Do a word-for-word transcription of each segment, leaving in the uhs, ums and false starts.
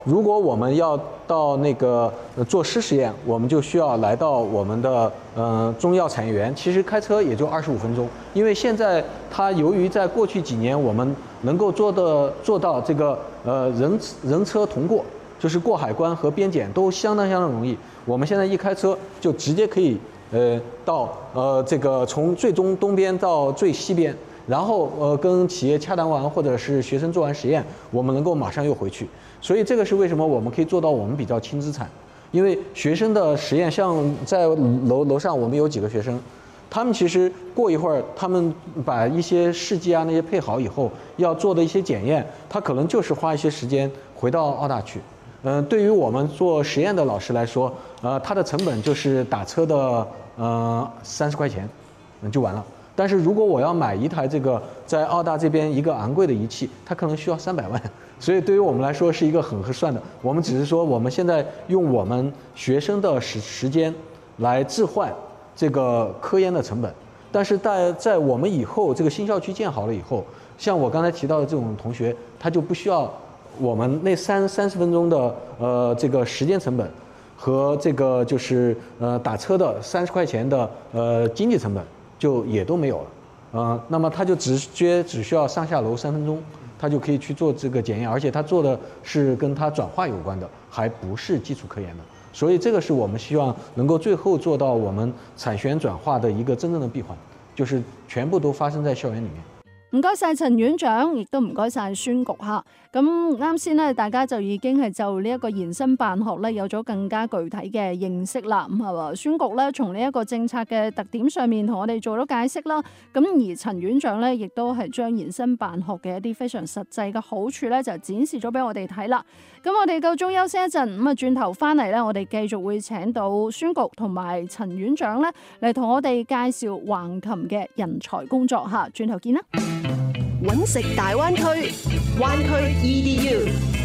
如果我们要到那个做湿实验，我们就需要来到我们的呃中药产业园。其实开车也就二十五分钟，因为现在它由于在过去几年我们能够做的做到这个呃人人车同过，就是过海关和边检都相当相当容易。我们现在一开车就直接可以呃到呃这个从最东东边到最西边。然后呃跟企业洽谈完或者是学生做完实验，我们能够马上又回去。所以这个是为什么我们可以做到我们比较轻资产，因为学生的实验，像在楼楼上我们有几个学生，他们其实过一会儿，他们把一些试剂啊那些配好以后，要做的一些检验，他可能就是花一些时间回到澳大去。嗯、呃，对于我们做实验的老师来说，呃，它的成本就是打车的呃三十块钱，嗯就完了。但是如果我要买一台这个在澳大这边一个昂贵的仪器，它可能需要三百万，所以对于我们来说是一个很合算的。我们只是说我们现在用我们学生的时时间来置换这个科研的成本，但是在在我们以后这个新校区建好了以后，像我刚才提到的这种同学，他就不需要我们那三三十分钟的呃这个时间成本和这个就是呃打车的三十块钱的呃经济成本。就也都没有了，呃，那么他就直接只需要上下楼三分钟，他就可以去做这个检验，而且他做的是跟他转化有关的，还不是基础科研的，所以这个是我们希望能够最后做到我们产学研轉化的一個真正的閉環，就是全部都發生在校園裡面。 唔該晒陳院長，亦都唔該晒孫局嚇。咁啱先咧，大家就已經係就呢一個延伸辦學咧有咗更加具體嘅認識啦。咁係嘛，孫局咧從呢一個政策嘅特點上面同我哋做咗解釋啦。咁而陳院長咧亦都係將延伸辦學嘅一啲非常實際嘅好處咧就展示咗俾我哋睇啦。咁我哋夠鐘休息一陣，咁啊轉頭翻嚟咧，我哋繼續會請到孫局同埋陳院長咧嚟同我哋介紹橫琴嘅人才工作嚇。轉頭見啦！ 揾食大灣區，灣區 E D U。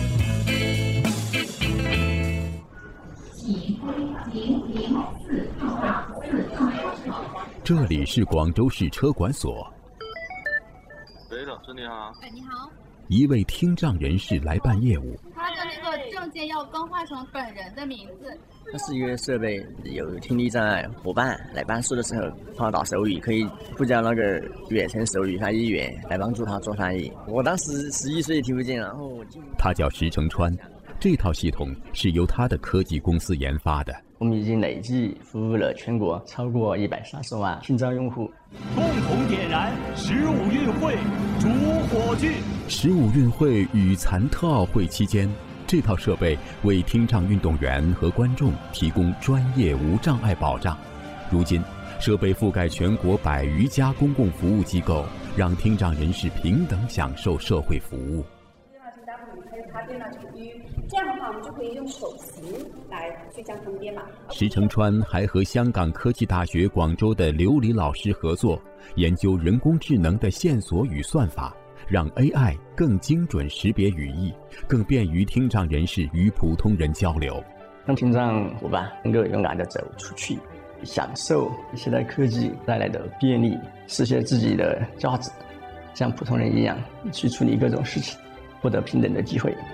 这里是广州市车管所。 喂，老师你好。 哎，你好。 一位听障人士来办业务。 他的那个证件要更换成本人的名字。 它是一个设备，有听力障碍伙伴来办事的时候碰到手语，可以呼叫那个远程手语翻译员来帮助他做翻译。我当时十一岁听不见，然后他叫石成川，这套系统是由他的科技公司研发的。 我们已经累计服务了全国超过一百三十万听障用户。 共同点燃十五运会主火炬。 十五运会与残特奥会期间，这套设备为听障运动员和观众提供专业无障碍保障。如今，设备覆盖全国百余家公共服务机构，让听障人士平等享受社会服务。 电脑请打补，还有插电脑请预约，这样的话我们就可以用手型来去将它们编码。 石成川还和香港科技大学广州的刘黎老师合作，研究人工智能的线索与算法，让 A I 更精准识别语义，更便于听障人士与普通人交流， 让听障伙伴能够勇敢地走出去，享受现代科技带来的便利，实现自己的价值，像普通人一样去处理各种事情，获得平等的机会。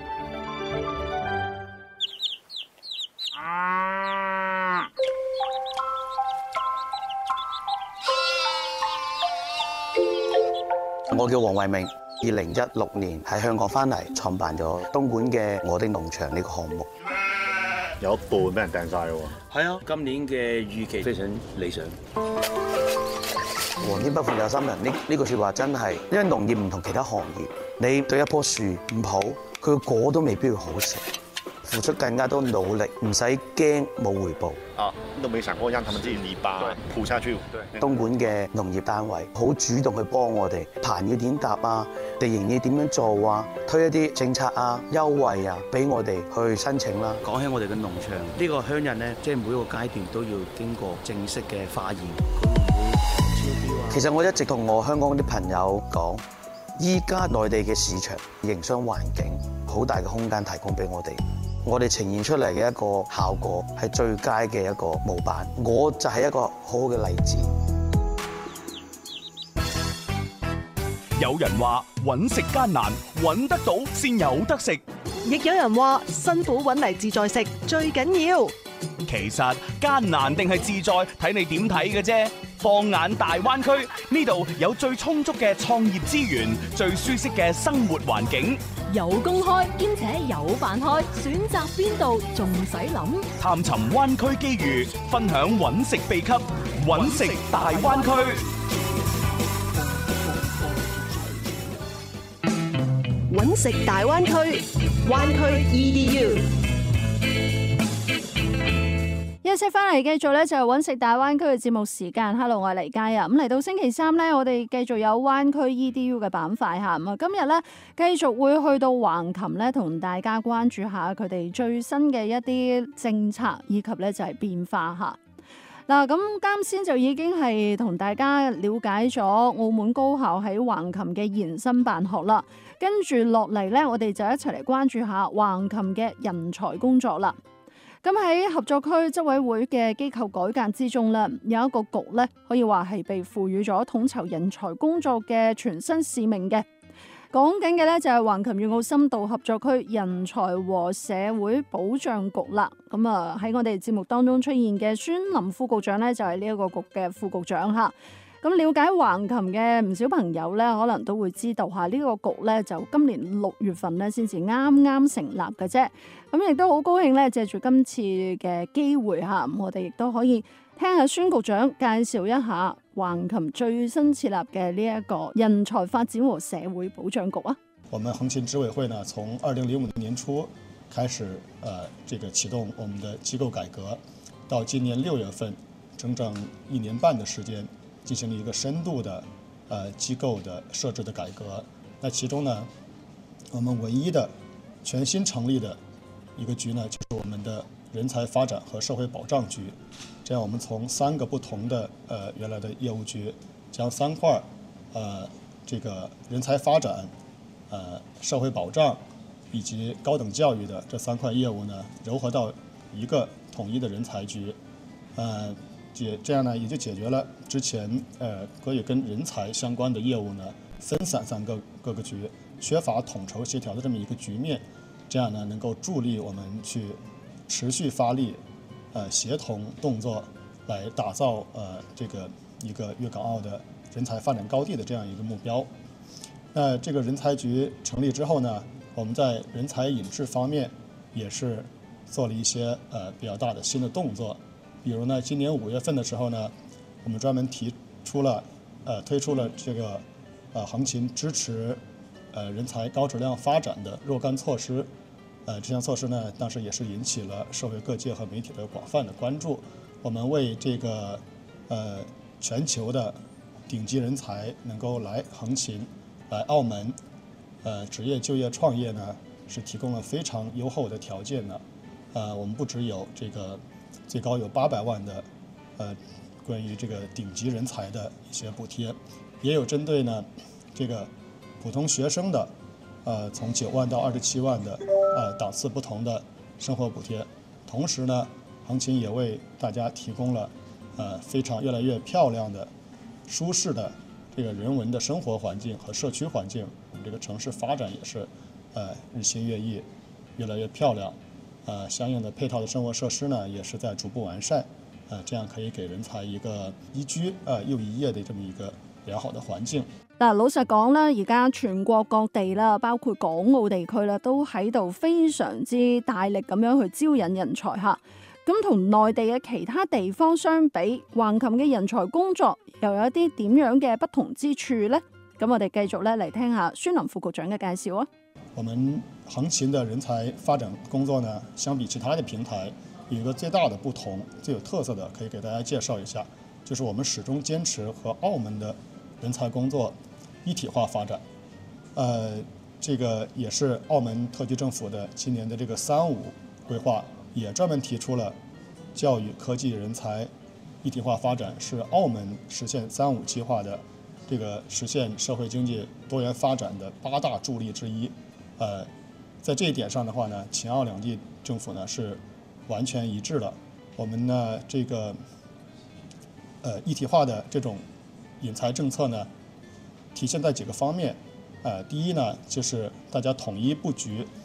我叫黃慧明，二零一六年喺香港翻嚟，創辦咗東莞嘅我的農場呢個項目。 有一半俾人訂晒喎。 係啊，今年嘅預期非常理想。 皇天不負有心人，呢呢句説話真係，因為農業唔同其他行業，你對一棵樹唔好，佢個果都未必會好食。付出更加多努力，唔使驚冇回報。 啊，都沒想過讓他們自己泥巴鋪下去。 東莞嘅農業單位好主動去幫我哋棚要點搭啊，地形要點樣做啊，推一啲政策啊、優惠啊，俾我哋去申請啦。 講起我哋嘅農場，呢個鄉人咧，即係每一個階段都要經過正式嘅化驗，佢會唔會超標啊？ 其實我一直同我香港啲朋友講，依家內地嘅市場營商環境好大嘅空間提供俾我哋。我哋呈現出嚟嘅一個效果係最佳嘅一個模板，我就係一個好好嘅例子。 有人話揾食艱難，揾得到先有得食。 亦有人話辛苦揾嚟自在食最緊要。 其實艱難定係自在，睇你點睇嘅啫。放眼大灣區，呢度有最充足嘅創業資源，最舒適嘅生活環境， 有公開兼且有飯開，選擇邊度仲使諗？ 探尋灣區機遇，分享揾食秘笈，揾食大灣區。 揾食大灣區，灣區 E D U。 休息翻嚟，繼續咧就係揾食大灣區嘅節目時間。Hello， 我係黎佳啊。咁嚟到星期三咧，我哋繼續有灣區 E D U 嘅板塊嚇。咁啊，今日咧繼續會去到橫琴咧，同大家關注下佢哋最新嘅一啲政策以及咧就係變化嚇。嗱，咁啱先就已經係同大家了解咗澳門高校喺橫琴嘅延伸辦學啦。跟住落嚟咧，我哋就一齊嚟關注下橫琴嘅人才工作啦。咁喺合作區執委會嘅機構改革之中咧，有一個局咧，可以話係被賦予咗統籌人才工作嘅全新使命嘅。講緊嘅咧就係橫琴粵澳深度合作區人才和社會保障局啦。咁啊喺我哋節目當中出現嘅孫林副局長咧，就係呢一個局嘅副局長嚇。咁了解橫琴嘅唔少朋友咧，可能都會知道下呢個局咧，就今年六月份咧先至啱啱成立嘅啫。咁亦都好高興咧，借住今次嘅機會嚇，我哋亦都可以聽下孫局長介紹一下橫琴最新設立嘅呢一個人才發展和社會保障局啊。 我們橫琴執委會呢，從二零零五年年初開始，呃，這個啟動我們的機構改革，到今年六月份，整整一年半的時間。進行了一個深度的，呃，機構的設置的改革。那其中呢，我們唯一的全新成立的一個局呢，就是我們的人才發展和社會保障局。這樣，我們從三個不同的，呃，原來的業務局，將三塊，呃，這個人才發展、呃，社會保障以及高等教育的這三塊業務呢，糅合到一個統一的人才局，呃。解這樣呢，也就解決了之前呃可以跟人才相關的業務呢分散散各各個局，缺乏統籌協調的這麼一個局面。這樣呢，能夠助力我們去持續發力，呃協同動作，來打造呃這個一個粵港澳的人才發展高地的這樣一個目標。那這個人才局成立之後呢，我們在人才引智方面也是做了一些呃比較大的新的動作。比如呢，今年五月份的時候呢，我們專門提出了，呃，推出了這個，呃，橫琴支持，呃，人才高質量發展的若干措施，呃，這項措施呢，當時也是引起了社會各界和媒體的廣泛的關注。我們為這個，呃，全球的頂級人才能夠來橫琴、來澳門，呃，職業就業創業呢，是提供了非常優厚的條件的。呃，我們不只有這個。最高有八百萬的，呃，關於這個頂級人才的一些補貼，也有針對呢，這個普通學生的，呃，從九萬到二十七萬的，呃，檔次不同的生活補貼。同時呢，橫琴也為大家提供了，呃，非常越來越漂亮的、舒適的這個人文的生活環境和社區環境。我們這個城市發展也是，呃，日新月異，越來越漂亮。呃，相應的配套的生活設施呢，也是在逐步完善，呃，這樣可以給人才一個宜居呃又宜業的這麼一個良好的環境。 嗱，老實講啦，而家全國各地啦，包括港澳地區啦，都喺度非常之大力咁樣去招引人才嚇。咁同內地嘅其他地方相比，橫琴嘅人才工作又有一啲點樣嘅不同之處呢？咁我哋繼續咧嚟聽下孫林副局長嘅介紹啊。 我們橫琴的人才發展工作呢，相比其他的平台，有一個最大的不同、最有特色的，可以給大家介紹一下，就是我們始終堅持和澳門的人才工作一體化發展。呃，這個也是澳門特區政府的今年的這個三五規劃，也專門提出了教育、科技、人才一體化發展是澳門實現三五計劃的這個實現社會經濟多元發展的八大助力之一。呃，在這一點上的話呢，秦澳兩地政府呢是完全一致的。我們呢這個呃一體化的這種引才政策呢，體現在幾個方面。呃，第一呢就是大家統一布局，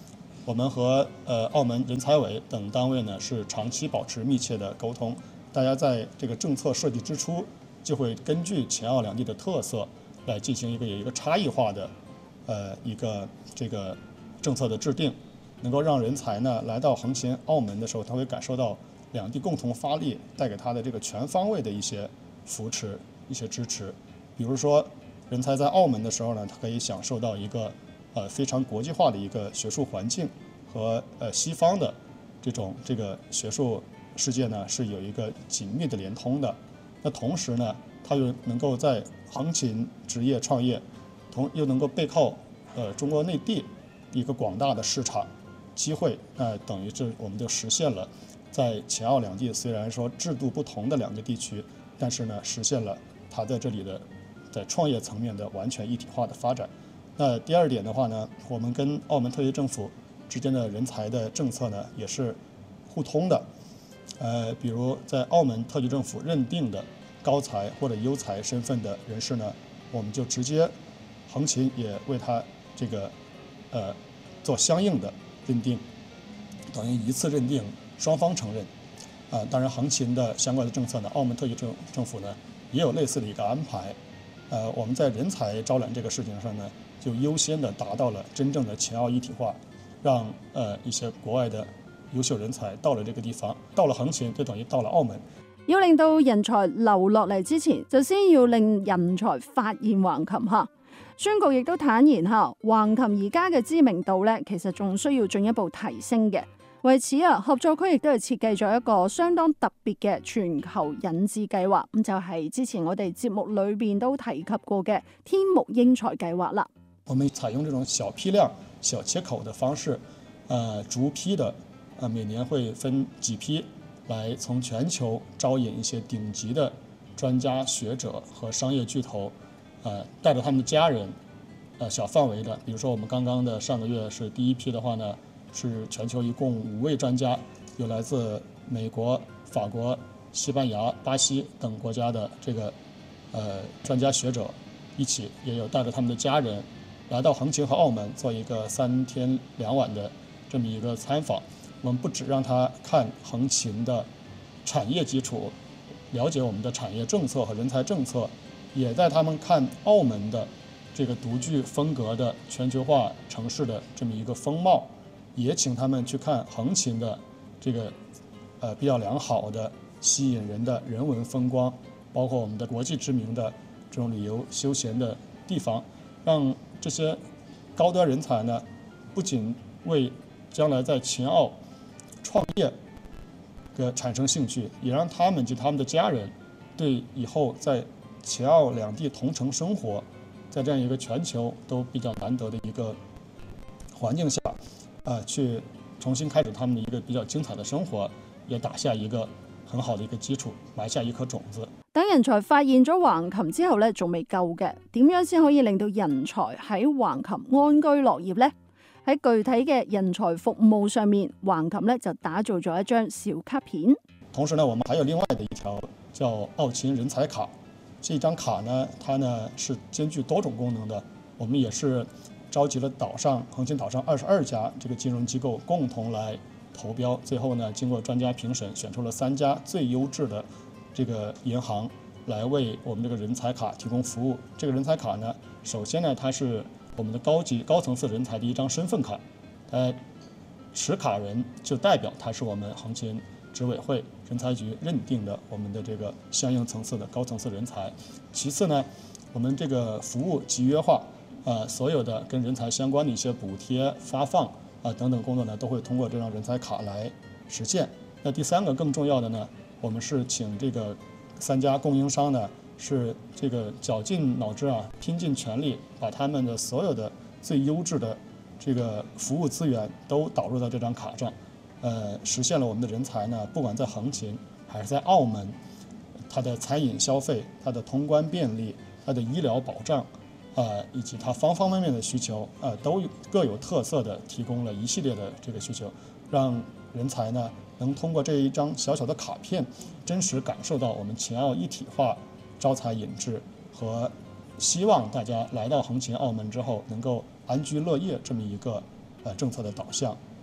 我们和呃澳门人才委等单位呢是长期保持密切的沟通，大家在这个政策设计之初就会根据前澳两地的特色来进行一个有一个差异化的呃一个这个政策的制定，能够让人才呢来到横琴澳门的时候，他会感受到两地共同发力带给他的这个全方位的一些扶持、一些支持。比如说，人才在澳门的时候呢，他可以享受到一个呃非常国际化的一个学术环境和呃西方的这种这个学术世界呢是有一个紧密的连通的。那同时呢，他又能够在横琴职业创业，同又能够背靠呃中国内地一个广大的市场机会，那、呃、等于是我们就实现了在前澳两地虽然说制度不同的两个地区，但是呢实现了它在这里的在创业层面的完全一体化的发展。那第二点的话呢，我们跟澳门特区政府之间的人才的政策呢也是互通的。呃，比如在澳门特区政府认定的高才或者优才身份的人士呢，我们就直接横琴也为他这个呃做相应的认定，等于一次认定，双方承认。啊、呃，当然横琴的相关的政策呢，澳门特区政政府呢也有类似的一个安排。呃，我们在人才招揽这个事情上呢，就优先的达到了真正的前澳一体化，让呃一些国外的優秀人才到了這個地方，到了橫琴就等於到了澳門。 要令到人才留落嚟之前，就先要令人才發現橫琴嚇。孫局亦都坦言嚇，橫琴而家嘅知名度咧，其實仲需要進一步提升嘅。為此啊，合作區亦都係設計咗一個相當特別嘅全球引智計劃，咁就係之前我哋節目裏邊都提及過嘅天目英才計劃啦。 我們採用這種小批量、小切口的方式，呃，逐批的。啊，每年會分幾批來從全球招引一些頂級的專家學者和商業巨頭，呃，帶着他們的家人，呃，小範圍的，比如說我們剛剛的上個月是第一批的話呢，是全球一共五位專家，有來自美國、法國、西班牙、巴西等國家的這個呃專家學者一起，也有帶着他們的家人來到橫琴和澳門做一個三天兩晚的這麼一個參訪。我們不只讓他看橫琴的產業基礎，了解我們的產業政策和人才政策，也帶他們看澳門的這個獨具風格的全球化城市的這麼一個風貌，也請他們去看橫琴的這個呃比較良好的吸引人的人文風光，包括我們的國際知名的這種旅遊休閒的地方，讓這些高端人才呢，不僅為將來在前澳創業的產生興趣，也讓他們及他們的家人對以後在前澳兩地同城生活，在這樣一個全球都比較難得的一個環境下，啊，去重新開始他們的一個比較精彩的生活，也打下一個很好的一個基礎，埋下一顆種子。 等人才發現咗橫琴之後咧，仲未夠嘅，點樣先可以令到人才喺橫琴安居樂業呢？喺具體嘅人才服務上面，橫琴咧就打造咗一張小卡片。 同時呢，我們還有另外的一條叫澳琴人才卡。這一張卡呢，它呢是兼具多種功能的。我們也是召集了島上橫琴島上二十二家這個金融機構共同來投標，最後呢經過專家評審，選出了三家最優質的這個銀行來為我們這個人才卡提供服務。這個人才卡呢，首先呢它是我們的高級高層次人才的一張身份卡，呃，持卡人就代表他是我們橫琴執委會人才局認定的我們的這個相應層次的高層次人才。其次呢，我們這個服務集約化，呃，所有的跟人才相關的一些補貼發放啊、呃、等等工作呢，都會通過這張人才卡來實現。那第三個更重要的呢，我們是請這個三家供應商呢，是這個絞盡腦汁啊，拼盡全力，把他們的所有的最優質的這個服務資源都導入到這張卡上，呃，實現了我們的人才呢，不管在橫琴還是在澳門，它的餐飲消費、它的通關便利、它的醫療保障，啊、呃，以及它方方面面的需求，啊、呃，都各有特色的提供了一系列的這個需求，讓人才呢能通過這一張小小的卡片，真實感受到我們前澳一體化招才引智和希望大家來到橫琴澳門之後能夠安居樂業這麼一個呃政策的導向，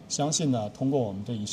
相信呢，通过我们的一系